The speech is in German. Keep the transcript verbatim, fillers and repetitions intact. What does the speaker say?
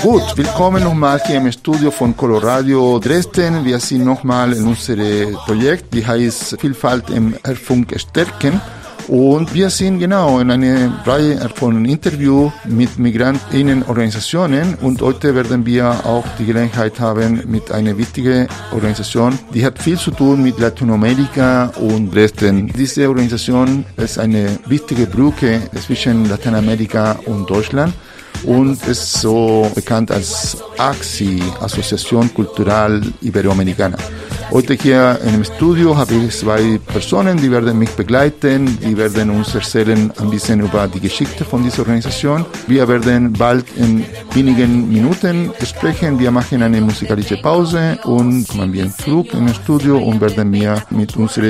Gut, willkommen nochmal hier im Studio von Coloradio Dresden. Wir sind nochmal in unserem Projekt, die heißt Vielfalt im Hörfunk stärken. Und wir sind genau in einer Reihe von Interviews mit Migrantinnenorganisationen und heute werden wir auch die Gelegenheit haben mit einer wichtigen Organisation, die hat viel zu tun mit Lateinamerika und Dresden. Diese Organisation ist eine wichtige Brücke zwischen Lateinamerika und Deutschland und ist so bekannt als A X I, Asociación Cultural Iberoamericana. Heute hier im Studio habe ich zwei Personen, die werden mich begleiten, die werden uns erzählen ein bisschen über die Geschichte von dieser Organisation. Wir werden bald in wenigen Minuten sprechen, wir machen eine musikalische Pause und kommen wir zurück im Studio und werden wir mit unserer